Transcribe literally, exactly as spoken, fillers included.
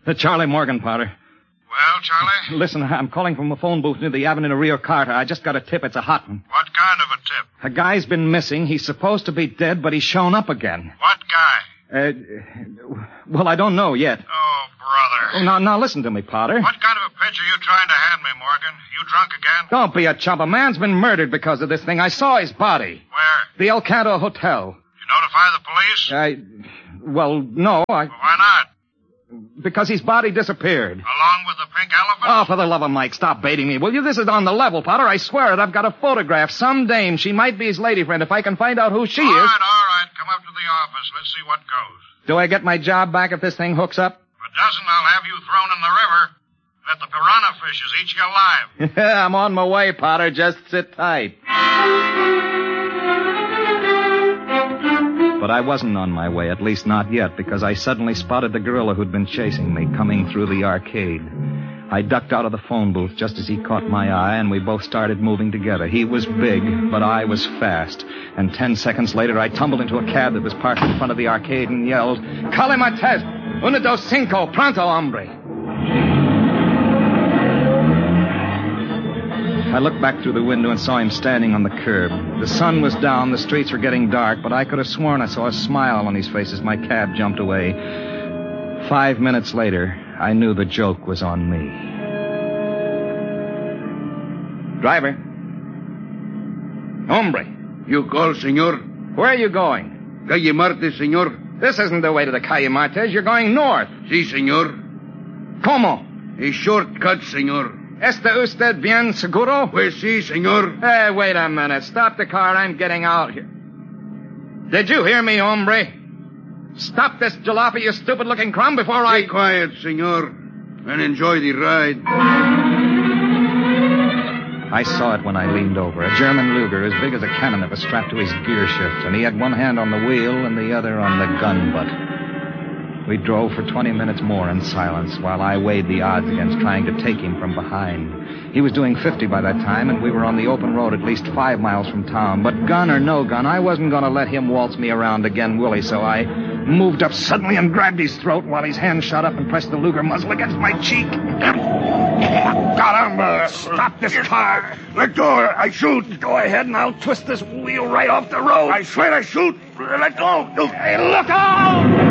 Uh, Charlie Morgan, Potter. Well, Charlie? Listen, I'm calling from a phone booth near the Avenue de Rio Carta. I just got a tip. It's a hot one. What kind of a tip? A guy's been missing. He's supposed to be dead, but he's shown up again. What guy? Uh, well, I don't know yet. Oh, brother. Oh, now, now, listen to me, Potter. What kind of a pitch are you trying to hand me, Morgan? You drunk again? Don't be a chump. A man's been murdered because of this thing. I saw his body. Where? The El Canto Hotel. You notify the police? I... Well, no, I... Well, why not? Because his body disappeared. Along with the pink elephant? Oh, for the love of Mike, stop baiting me, will you? This is on the level, Potter. I swear it. I've got a photograph. Some dame. She might be his lady friend. If I can find out who she all is... All right, all right. Come up to the office. Let's see what goes. Do I get my job back if this thing hooks up? If it doesn't, I'll have you thrown in the river. Let the piranha fishes eat you alive. I'm on my way, Potter. Just sit tight. But I wasn't on my way, at least not yet, because I suddenly spotted the gorilla who'd been chasing me coming through the arcade. I ducked out of the phone booth just as he caught my eye, and we both started moving together. He was big, but I was fast. And ten seconds later, I tumbled into a cab that was parked in front of the arcade and yelled, "Cale Martez! Uno, dos, cinco! Pronto, hombre!" I looked back through the window and saw him standing on the curb. The sun was down, the streets were getting dark, but I could have sworn I saw a smile on his face as my cab jumped away. Five minutes later, I knew the joke was on me. Driver. Hombre. You call, senor? Where are you going? Calle Martes, senor. This isn't the way to the Calle Martes. You're going north. Si, senor. ¿Cómo? A shortcut, senor. ¿Está usted bien seguro? Pues si, senor. Hey, wait a minute. Stop the car. I'm getting out here. Did you hear me, hombre? Stop this jalopy, you stupid-looking crumb, before I... Be quiet, senor, and enjoy the ride. I saw it when I leaned over. A German Luger as big as a cannon was strapped to his gear shift, and he had one hand on the wheel and the other on the gun butt. We drove for twenty minutes more in silence while I weighed the odds against trying to take him from behind. He was doing fifty by that time, and we were on the open road at least five miles from town. But gun or no gun, I wasn't going to let him waltz me around again, Willie, so I moved up suddenly and grabbed his throat while his hand shot up and pressed the Luger muzzle against my cheek. Caramba! Stop this car! Let go, I shoot. Go ahead and I'll twist this wheel right off the road. I swear I shoot. Let go. Hey, look out!